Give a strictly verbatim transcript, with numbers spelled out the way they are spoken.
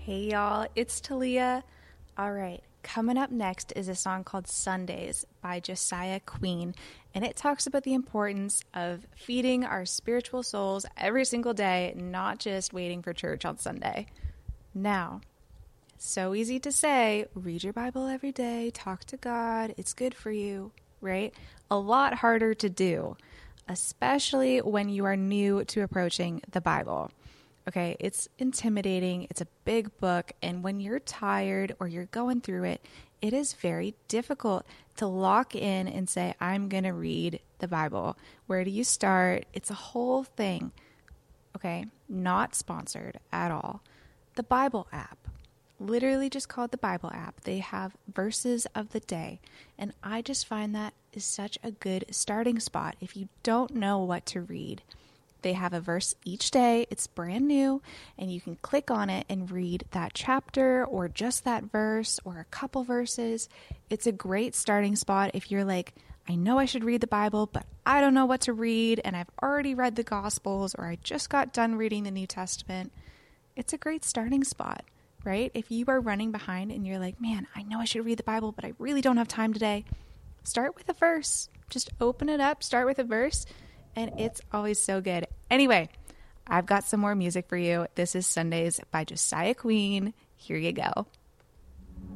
Hey y'all, it's Talia. All right, coming up next is a song called Sundays by Josiah Queen, and it talks about the importance of feeding our spiritual souls every single day, not just waiting for church on Sunday. Now, so easy to say, read your Bible every day, talk to God, it's good for you, right? A lot harder to do, especially when you are new to approaching the Bible. Okay, it's intimidating, it's a big book, and when you're tired or you're going through it, it is very difficult to lock in and say, I'm going to read the Bible. Where do you start? It's a whole thing. Okay, not sponsored at all. The Bible app, literally just called the Bible app. They have verses of the day, and I just find that is such a good starting spot if you don't know what to read. They have a verse each day. It's brand new, and you can click on it and read that chapter or just that verse or a couple verses. It's a great starting spot if you're like, I know I should read the Bible, but I don't know what to read, and I've already read the Gospels, or I just got done reading the New Testament. It's a great starting spot, right? If you are running behind and you're like, man, I know I should read the Bible, but I really don't have time today, start with a verse. Just open it up, start with a verse, and it's always so good. Anyway, I've got some more music for you. This is Sundays by Josiah Queen. Here you go.